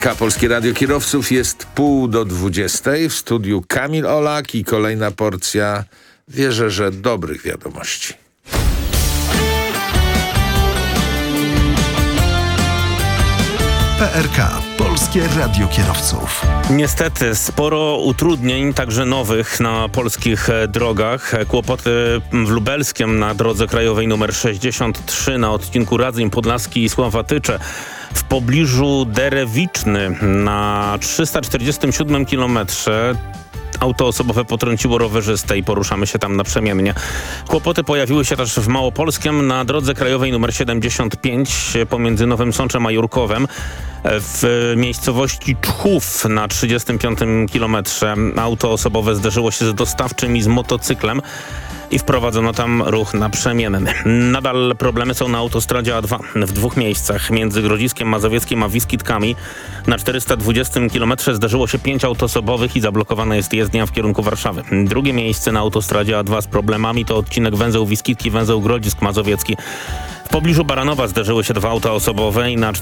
Polskie Radio Kierowców jest 11:30. W studiu Kamil Olak i kolejna porcja, wierzę, że dobrych wiadomości. PRK, Polskie Radio Kierowców. Niestety sporo utrudnień, także nowych na polskich drogach. Kłopoty w Lubelskiem na drodze krajowej nr 63 na odcinku Radzyń Podlaski i Sławatycze. W pobliżu Derewiczny na 347 km auto osobowe potrąciło rowerzystę i poruszamy się tam naprzemiennie. Kłopoty pojawiły się też w Małopolskiem na drodze krajowej nr 75 pomiędzy Nowym Sączem a Jurkowem. W miejscowości Czchów na 35 km auto osobowe zderzyło się z dostawczym i z motocyklem i wprowadzono tam ruch naprzemienny. Nadal problemy są na autostradzie A2 w dwóch miejscach. Między Grodziskiem Mazowieckim a Wiskitkami na 420 km zdarzyło się 5 aut osobowych i zablokowana jest jezdnia w kierunku Warszawy. Drugie miejsce na autostradzie A2 z problemami to odcinek węzeł Wiskitki, węzeł Grodzisk Mazowiecki. W pobliżu Baranowa zderzyły się 2 auta osobowe i na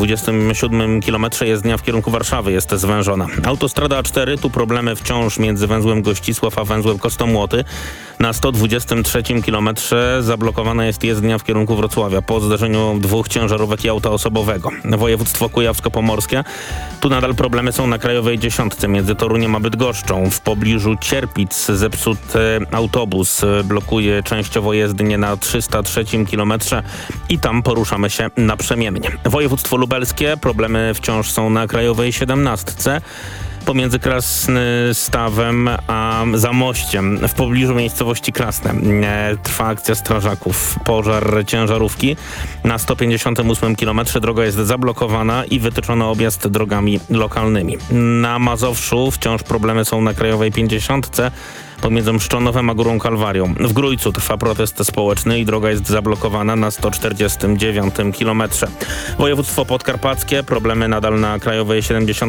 427 km jezdnia w kierunku Warszawy jest zwężona. Autostrada A4, tu problemy wciąż między węzłem Gościsław a węzłem Kostomłoty. Na 123 km zablokowana jest jezdnia w kierunku Wrocławia po zderzeniu 2 ciężarówek i auta osobowego. Województwo kujawsko-pomorskie. Tu nadal problemy są na krajowej 10 między Toruniem a Bydgoszczą. W pobliżu Cierpic zepsuty autobus blokuje częściowo jezdnię na 303 km i tam poruszamy się naprzemiennie. Województwo lubelskie. Problemy wciąż są na krajowej 17 pomiędzy Krasnystawem a Zamościem. W pobliżu miejscowości Krasne trwa akcja strażaków. Pożar ciężarówki. Na 158 km droga jest zablokowana i wytyczono objazd drogami lokalnymi. Na Mazowszu wciąż problemy są na krajowej 50 pomiędzy Mszczonowem a Górą Kalwarią. W Grójcu trwa protest społeczny i droga jest zablokowana na 149 km. Województwo podkarpackie. Problemy nadal na krajowej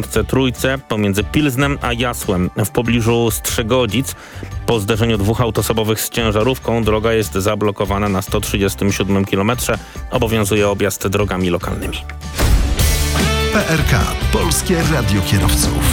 73 pomiędzy Pilznem a Jasłem. W pobliżu Strzygodzic po zderzeniu 2 aut osobowych z ciężarówką droga jest zablokowana na 137 km. Obowiązuje objazd drogami lokalnymi. PRK, Polskie Radio Kierowców.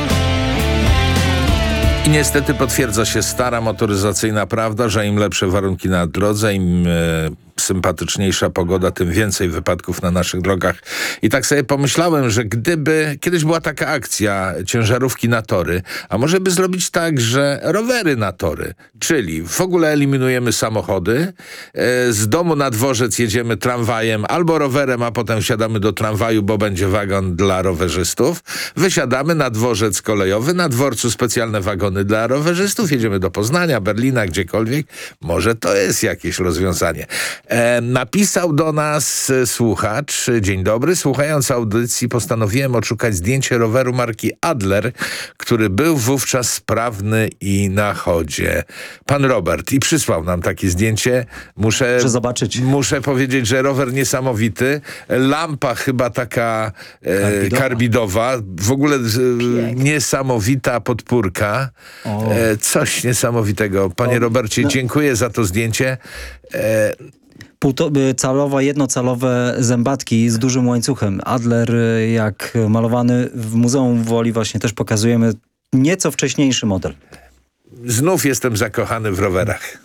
I niestety potwierdza się stara motoryzacyjna prawda, że im lepsze warunki na drodze, im sympatyczniejsza pogoda, tym więcej wypadków na naszych drogach. I tak sobie pomyślałem, że gdyby kiedyś była taka akcja ciężarówki na tory, a może by zrobić tak, że rowery na tory, czyli w ogóle eliminujemy samochody, z domu na dworzec jedziemy tramwajem albo rowerem, a potem wsiadamy do tramwaju, bo będzie wagon dla rowerzystów, wysiadamy na dworzec kolejowy, na dworcu specjalne wagony dla rowerzystów, jedziemy do Poznania, Berlina, gdziekolwiek. Może to jest jakieś rozwiązanie. Napisał do nas słuchacz: dzień dobry, słuchając audycji postanowiłem odszukać zdjęcie roweru marki Adler, który był wówczas sprawny i na chodzie. Pan Robert i przysłał nam takie zdjęcie. Muszę zobaczyć. Muszę powiedzieć, że rower niesamowity. Lampa chyba taka karbidowa. W ogóle niesamowita podpórka. Coś niesamowitego. Panie Robercie, dziękuję za to zdjęcie. Jednocalowe zębatki z dużym łańcuchem. Adler, jak malowany w Muzeum Woli, właśnie też pokazujemy nieco wcześniejszy model. Znów jestem zakochany w rowerach.